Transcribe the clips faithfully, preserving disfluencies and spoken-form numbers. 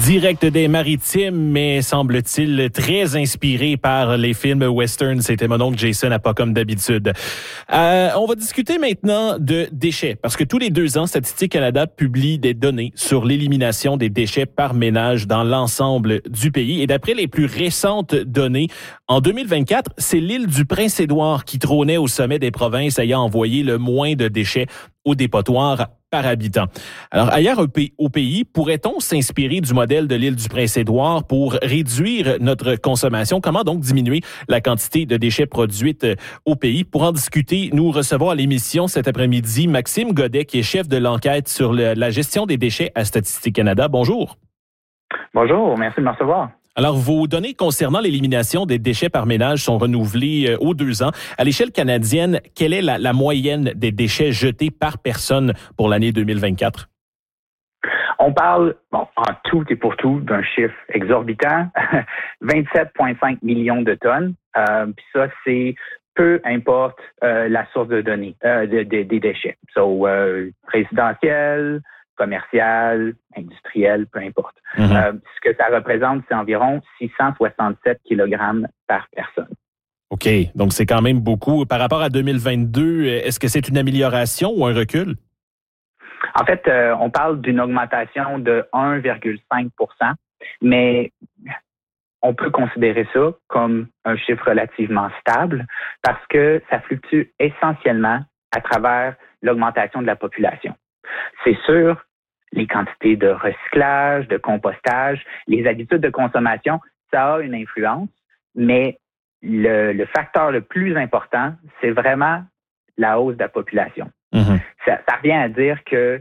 Direct des Maritimes, mais semble-t-il très inspiré par les films western. C'était mon oncle Jason, à pas comme d'habitude. Euh, on va discuter maintenant de déchets, parce que tous les deux ans, Statistique Canada publie des données sur l'élimination des déchets par ménage dans l'ensemble du pays. Et d'après les plus récentes données, en deux mille vingt-quatre, c'est l'île du Prince-Édouard qui trônait au sommet des provinces ayant envoyé le moins de déchets au dépotoir par habitant. Alors, ailleurs au pays, pourrait-on s'inspirer du modèle de l'île du Prince-Édouard pour réduire notre consommation? Comment donc diminuer la quantité de déchets produites au pays? Pour en discuter, nous recevons à l'émission cet après-midi Maxime Godet, qui est chef de l'enquête sur le, la gestion des déchets à Statistique Canada. Bonjour. Bonjour, merci de me recevoir. Alors, vos données concernant l'élimination des déchets par ménage sont renouvelées euh, aux deux ans. À l'échelle canadienne, quelle est la, la moyenne des déchets jetés par personne pour l'année deux mille vingt-quatre? On parle, bon, en tout et pour tout, d'un chiffre exorbitant, vingt-sept virgule cinq millions de tonnes. Euh, Puis ça, c'est peu importe euh, la source de données, euh, de, de, des déchets. So, euh, résidentiel, commercial, industriel, peu importe. Mm-hmm. Euh, ce que ça représente, c'est environ six cent soixante-sept kilogrammes par personne. OK. Donc, c'est quand même beaucoup. Par rapport à deux mille vingt-deux, est-ce que c'est une amélioration ou un recul? En fait, euh, on parle d'une augmentation de un virgule cinq pour cent, mais on peut considérer ça comme un chiffre relativement stable parce que ça fluctue essentiellement à travers l'augmentation de la population. C'est sûr, les quantités de recyclage, de compostage, les habitudes de consommation, ça a une influence, mais le, le facteur le plus important, c'est vraiment la hausse de la population. Mm-hmm. Ça, ça revient à dire que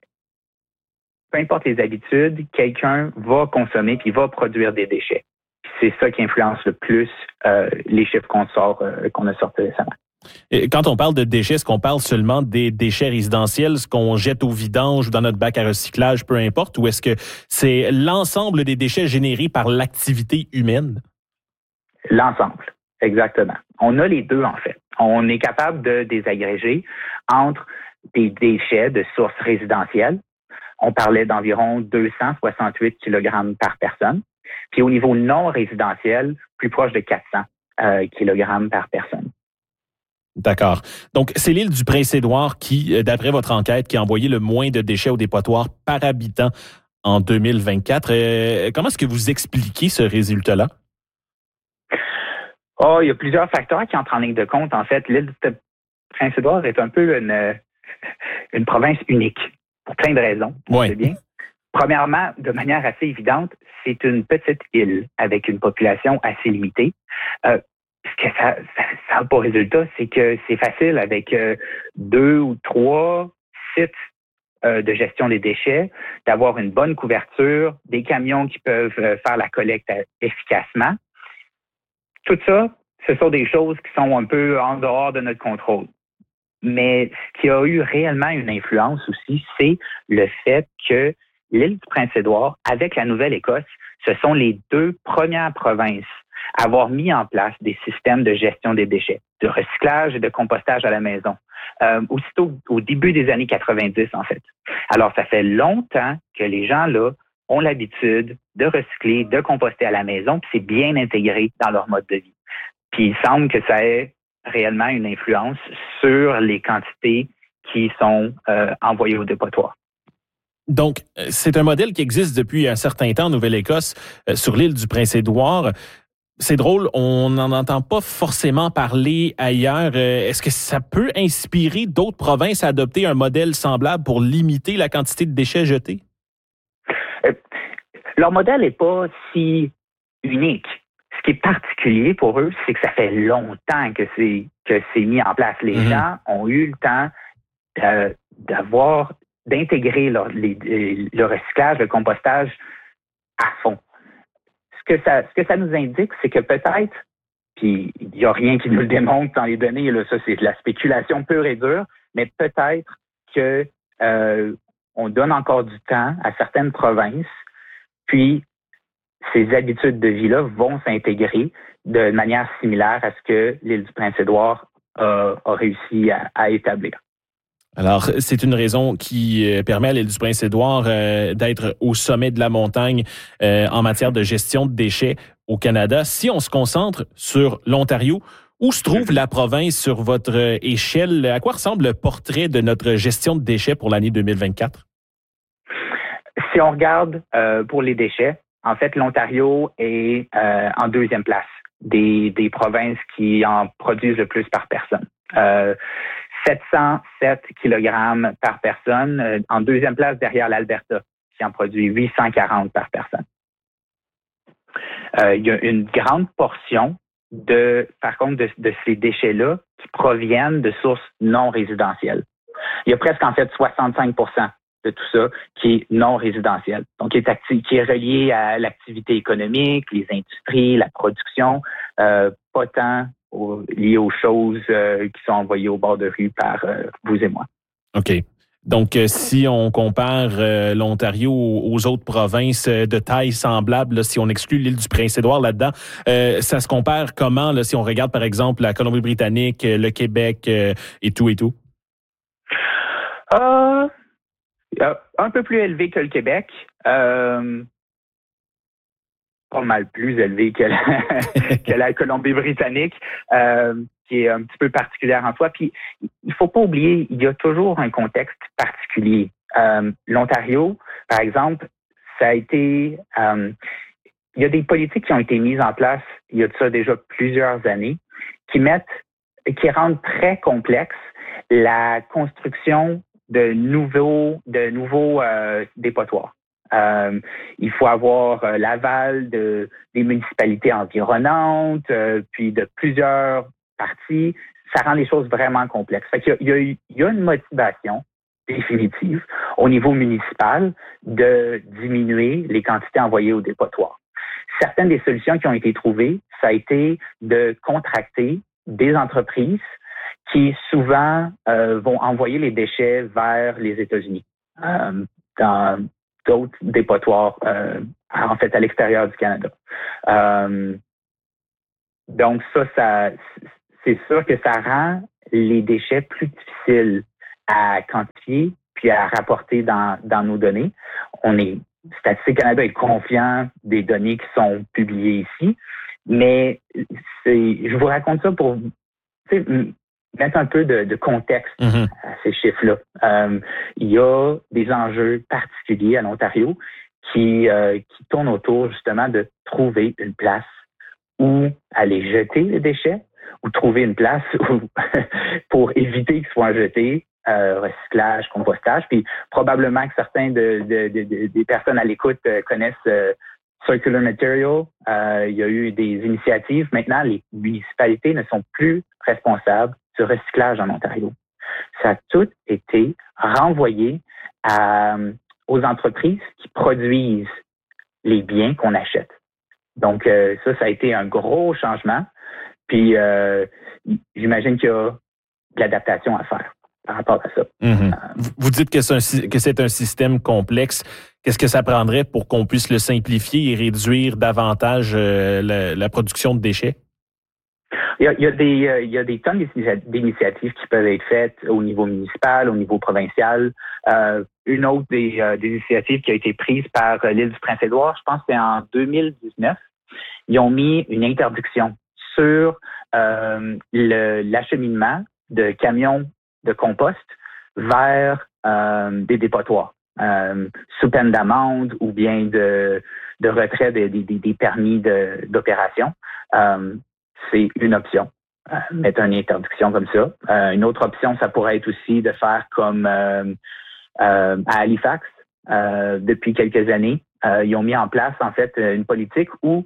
peu importe les habitudes, quelqu'un va consommer puis va produire des déchets. Puis c'est ça qui influence le plus euh, les chiffres qu'on sort, euh, qu'on a sortis récemment. Et quand on parle de déchets, est-ce qu'on parle seulement des déchets résidentiels, ce qu'on jette au vidange ou dans notre bac à recyclage, peu importe, ou est-ce que c'est l'ensemble des déchets générés par l'activité humaine? L'ensemble, exactement. On a les deux, en fait. On est capable de désagréger entre des déchets de sources résidentielles. On parlait d'environ deux cent soixante-huit kilogrammes par personne. Puis au niveau non résidentiel, plus proche de quatre cents euh, kilogrammes par personne. D'accord. Donc, c'est l'île du Prince-Édouard qui, d'après votre enquête, qui a envoyé le moins de déchets au dépotoir par habitant en deux mille vingt-quatre. Euh, comment est-ce que vous expliquez ce résultat-là? Oh, il y a plusieurs facteurs qui entrent en ligne de compte. En fait, l'île du Prince-Édouard est un peu une, une province unique, pour plein de raisons. Oui. C'est bien. Premièrement, de manière assez évidente, c'est une petite île avec une population assez limitée. Euh, Ce que ça, ça, ça a pour résultat, c'est que c'est facile avec euh, deux ou trois sites euh, de gestion des déchets, d'avoir une bonne couverture, des camions qui peuvent euh, faire la collecte efficacement. Tout ça, ce sont des choses qui sont un peu en dehors de notre contrôle. Mais ce qui a eu réellement une influence aussi, c'est le fait que l'île du Prince-Édouard, avec la Nouvelle-Écosse, ce sont les deux premières provinces à avoir mis en place des systèmes de gestion des déchets, de recyclage et de compostage à la maison, euh, aussitôt au début des années quatre-vingt-dix, en fait. Alors, ça fait longtemps que les gens, là, ont l'habitude de recycler, de composter à la maison, puis c'est bien intégré dans leur mode de vie. Puis il semble que ça ait réellement une influence sur les quantités qui sont euh, envoyées au dépotoir. Donc, c'est un modèle qui existe depuis un certain temps en Nouvelle-Écosse, euh, sur l'île du Prince-Édouard. C'est drôle, on n'en entend pas forcément parler ailleurs. Euh, est-ce que ça peut inspirer d'autres provinces à adopter un modèle semblable pour limiter la quantité de déchets jetés? Euh, leur modèle n'est pas si unique. Ce qui est particulier pour eux, c'est que ça fait longtemps que c'est, que c'est mis en place. Les mm-hmm. gens ont eu le temps de, d'avoir, d'intégrer leur, les, le recyclage, le compostage à fond. Ce que ça, ce que ça nous indique, c'est que peut-être, puis il n'y a rien qui nous le démontre dans les données, là, ça c'est de la spéculation pure et dure, mais peut-être que euh, on donne encore du temps à certaines provinces, puis ces habitudes de vie-là vont s'intégrer de manière similaire à ce que l'île du Prince-Édouard a, a réussi à, à établir. Alors, c'est une raison qui euh, permet à l'île du Prince-Édouard euh, d'être au sommet de la montagne euh, en matière de gestion de déchets au Canada. Si on se concentre sur l'Ontario, où se trouve la province sur votre euh, échelle? À quoi ressemble le portrait de notre gestion de déchets pour l'année deux mille vingt-quatre? Si on regarde euh, pour les déchets, en fait, l'Ontario est euh, en deuxième place des, des provinces qui en produisent le plus par personne. Euh, sept cent sept kilogrammes par personne, euh, en deuxième place derrière l'Alberta, qui en produit huit cent quarante par personne. Euh, il y a une grande portion de, par contre, de, de ces déchets-là qui proviennent de sources non résidentielles. Il y a presque en fait soixante-cinq pour cent de tout ça qui est non résidentiel. Donc, qui est, acti- qui est relié à l'activité économique, les industries, la production, euh, pas tant au, lié aux choses euh, qui sont envoyées au bord de rue par euh, vous et moi. OK. Donc, euh, si on compare euh, l'Ontario aux, aux autres provinces euh, de taille semblable, là, si on exclut l'île du Prince-Édouard là-dedans, euh, ça se compare comment là, si on regarde, par exemple, la Colombie-Britannique, euh, le Québec euh, et tout et tout? Euh, un peu plus élevé que le Québec. Euh, pas mal plus élevé que la, que la Colombie-Britannique, euh, qui est un petit peu particulière en soi. Puis, il faut pas oublier, il y a toujours un contexte particulier. Euh, L'Ontario, par exemple, ça a été... Euh, il y a des politiques qui ont été mises en place il y a de ça déjà plusieurs années qui mettent, qui rendent très complexe la construction de nouveaux, de nouveaux euh, dépotoirs. Euh, il faut avoir euh, l'aval de, des municipalités environnantes, euh, puis de plusieurs parties. Ça rend les choses vraiment complexes. Fait qu'il y a, il y a, il y a une motivation définitive au niveau municipal de diminuer les quantités envoyées au dépotoir. Certaines des solutions qui ont été trouvées, ça a été de contracter des entreprises qui souvent euh, vont envoyer les déchets vers les États-Unis, euh, dans d'autres dépotoirs, euh, en fait, à l'extérieur du Canada. Euh, donc ça, ça, c'est sûr que ça rend les déchets plus difficiles à quantifier puis à rapporter dans, dans nos données. On est, Statistique Canada est confiant des données qui sont publiées ici, mais c'est, je vous raconte ça pour mettre un peu de, de contexte mm-hmm. à ces chiffres-là. Euh, il y a des enjeux particuliers à l'Ontario qui, euh, qui tournent autour justement de trouver une place où aller jeter les déchets ou trouver une place où, pour éviter qu'ils soient jetés, euh, recyclage, compostage. Puis probablement que certains de, de, de, de des personnes à l'écoute euh, connaissent euh, Circular Material. Euh, il y a eu des initiatives. Maintenant, les municipalités ne sont plus responsables du recyclage en Ontario. Ça a tout été renvoyé à, aux entreprises qui produisent les biens qu'on achète. Donc, euh, ça, ça a été un gros changement. Puis, euh, j'imagine qu'il y a de l'adaptation à faire par rapport à ça. Mm-hmm. Euh, Vous dites que c'est, un, que c'est un système complexe. Qu'est-ce que ça prendrait pour qu'on puisse le simplifier et réduire davantage euh, la, la production de déchets? Il y a, il y a des, euh, il y a des tonnes d'initiatives qui peuvent être faites au niveau municipal, au niveau provincial. Euh, une autre des, euh, des initiatives qui a été prise par euh, l'île du Prince-Édouard, je pense que c'est en deux mille dix-neuf, ils ont mis une interdiction sur euh, le, l'acheminement de camions de compost vers euh, des dépotoirs, euh, sous peine d'amende ou bien de, de retrait des, des, des permis de, d'opération. Euh, c'est une option, euh, mettre une interdiction comme ça. Euh, une autre option, ça pourrait être aussi de faire comme euh, euh, à Halifax, euh, depuis quelques années, euh, ils ont mis en place en fait une politique où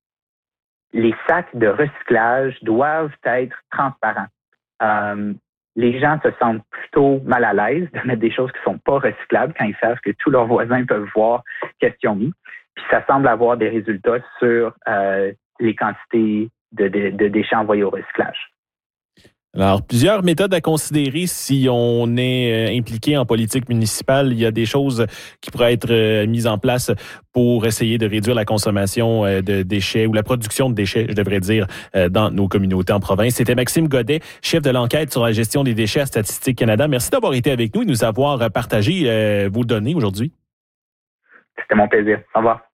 les sacs de recyclage doivent être transparents. Euh, les gens se sentent plutôt mal à l'aise de mettre des choses qui sont pas recyclables quand ils savent que tous leurs voisins peuvent voir qu'est-ce qu'ils ont mis. Puis ça semble avoir des résultats sur euh, les quantités de, de, de déchets envoyés au recyclage. Alors, plusieurs méthodes à considérer si on est impliqué en politique municipale. Il y a des choses qui pourraient être mises en place pour essayer de réduire la consommation de déchets ou la production de déchets, je devrais dire, dans nos communautés en province. C'était Maxime Godet, chef de l'enquête sur la gestion des déchets à Statistique Canada. Merci d'avoir été avec nous et nous avoir partagé vos données aujourd'hui. C'était mon plaisir. Au revoir.